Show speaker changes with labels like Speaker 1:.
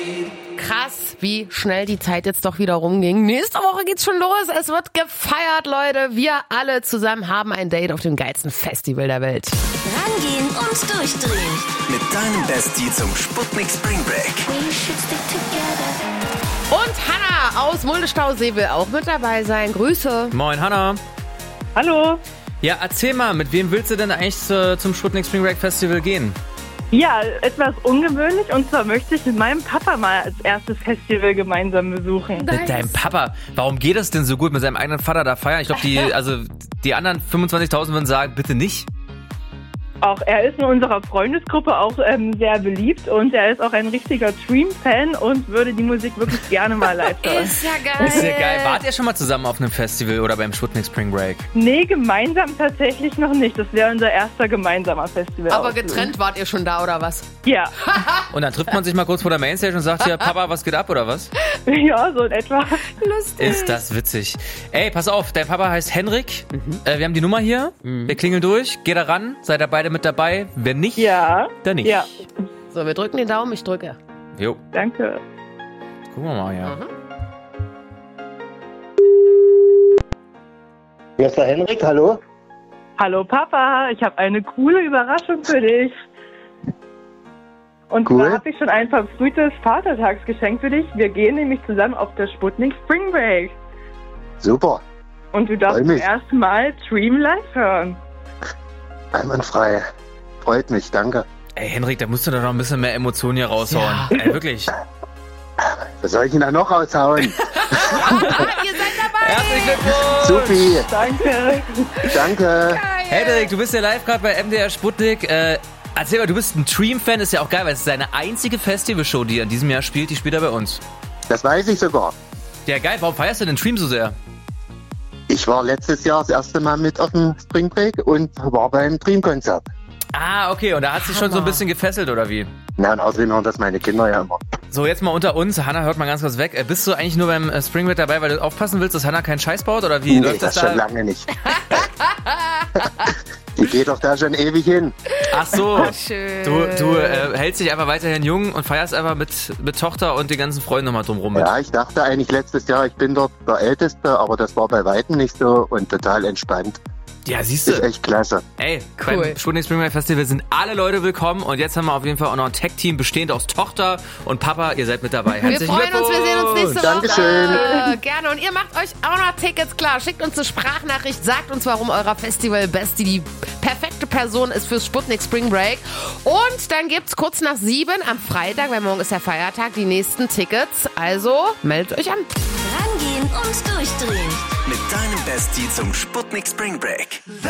Speaker 1: Krass, wie schnell die Zeit jetzt doch wieder rumging. Nächste Woche geht's schon los. Es wird gefeiert, Leute. Wir alle zusammen haben ein Date auf dem geilsten Festival der Welt.
Speaker 2: Rangehen und durchdrehen.
Speaker 3: Mit deinem Bestie zum Sputnik Spring Break.
Speaker 1: Und Hanna aus Mulde-Stausee will auch mit dabei sein. Grüße.
Speaker 4: Moin, Hanna.
Speaker 5: Hallo.
Speaker 4: Ja, erzähl mal, mit wem willst du denn eigentlich zum Sputnik Spring Break Festival gehen?
Speaker 5: Ja, etwas ungewöhnlich, und zwar möchte ich mit meinem Papa mal als erstes Festival gemeinsam besuchen.
Speaker 1: Nice.
Speaker 4: Mit deinem Papa. Warum geht das denn so gut, mit seinem eigenen Vater da feiern? Ich glaube, die anderen 25.000 würden sagen, bitte nicht.
Speaker 5: Auch er ist in unserer Freundesgruppe auch sehr beliebt, und er ist auch ein richtiger Dream-Fan und würde die Musik wirklich gerne mal live hören.
Speaker 1: Ist ja geil.
Speaker 4: Ist ja geil. Wart ihr schon mal zusammen auf einem Festival oder beim Sputnik Spring Break?
Speaker 5: Nee, gemeinsam tatsächlich noch nicht. Das wäre unser erster gemeinsamer Festival.
Speaker 1: Aber getrennt wart ihr schon da, oder was?
Speaker 5: Ja.
Speaker 4: Und dann trifft man sich mal kurz vor der Mainstage und sagt hier, Papa, was geht ab, oder was?
Speaker 5: Ja, so in etwa.
Speaker 1: Lustig.
Speaker 4: Ist das witzig. Ey, pass auf, dein Papa heißt Henrik. Wir haben die Nummer hier. Wir klingeln durch. Geht da ran. Seid ihr beide mit dabei? Wenn nicht,
Speaker 5: Ja.
Speaker 4: dann nicht.
Speaker 5: Ja,
Speaker 1: So, wir drücken den Daumen, ich drücke.
Speaker 4: Jo,
Speaker 5: danke.
Speaker 4: gucken wir mal, ja.
Speaker 6: Hier ist der Henrik, hallo?
Speaker 5: Hallo Papa, ich habe eine coole Überraschung für dich. Und
Speaker 6: Cool.
Speaker 5: zwar habe ich schon ein verfrühtes Vatertagsgeschenk für dich. Wir gehen nämlich zusammen auf der Sputnik Spring Break.
Speaker 6: Super,
Speaker 5: Und du darfst
Speaker 6: Freu
Speaker 5: zum
Speaker 6: mich.
Speaker 5: ersten Mal Dream live hören.
Speaker 6: einwandfrei. Freut mich, danke.
Speaker 4: Ey, Henrik, da musst du doch noch ein bisschen mehr Emotionen hier raushauen.
Speaker 1: Ja.
Speaker 4: Ey, wirklich.
Speaker 6: Was soll ich denn da noch raushauen?
Speaker 1: Ihr seid dabei.
Speaker 4: Herzlichen Glückwunsch!
Speaker 6: Supi,
Speaker 5: Danke.
Speaker 6: danke.
Speaker 4: Henrik, du bist ja live gerade bei MDR Sputnik. Erzähl mal, du bist ein Dream-Fan, ist ja auch geil, weil es ist deine einzige Festivalshow, die in diesem Jahr spielt, die spielt er bei uns.
Speaker 6: Das weiß ich sogar.
Speaker 4: Ja, geil, warum feierst du den Dream so sehr?
Speaker 6: Ich war letztes Jahr das erste Mal mit auf dem Spring Break und war beim Dream-Konzert.
Speaker 4: Ah, okay, und da hat sich schon so ein bisschen gefesselt, oder wie?
Speaker 6: Na, und außerdem hören das meine Kinder ja immer.
Speaker 4: So, jetzt mal unter uns. Hanna, hört mal ganz kurz weg. Bist du eigentlich nur beim Spring Break dabei, weil du aufpassen willst, dass Hanna keinen Scheiß baut, oder wie?
Speaker 6: Nee,
Speaker 4: Läuft
Speaker 6: das
Speaker 4: das
Speaker 6: schon
Speaker 4: da?
Speaker 6: lange nicht. Die geht doch da schon ewig hin.
Speaker 4: Ach so.
Speaker 1: Schön.
Speaker 4: Du hältst dich einfach weiterhin jung und feierst einfach mit Tochter und den ganzen Freunden nochmal drumrum mit.
Speaker 6: Ja, ich dachte eigentlich letztes Jahr, ich bin dort der Älteste, aber das war bei weitem nicht so und total entspannt.
Speaker 4: Ja, siehst
Speaker 6: Ist
Speaker 4: du.
Speaker 6: echt klasse.
Speaker 4: Ey,
Speaker 1: Cool.
Speaker 4: beim Sputnik Spring Break Festival sind alle Leute willkommen und jetzt haben wir auf jeden Fall auch noch ein Tech-Team bestehend aus Tochter und Papa. Ihr seid mit dabei.
Speaker 1: Wir
Speaker 4: Herzlichen
Speaker 1: freuen uns, wir sehen uns nächste
Speaker 6: Dankeschön.
Speaker 1: Woche. Gerne. Und ihr macht euch auch noch Tickets klar. Schickt uns eine Sprachnachricht, sagt uns, warum eurer Festival-Bestie die perfekte Person ist fürs Sputnik Spring Break. Und dann gibt's kurz nach 7 am Freitag, weil morgen ist ja Feiertag, die nächsten Tickets. Also meldet euch an.
Speaker 2: Rangehen und durchdrehen.
Speaker 3: Mit deinem Bestie zum Sputnik Spring Break.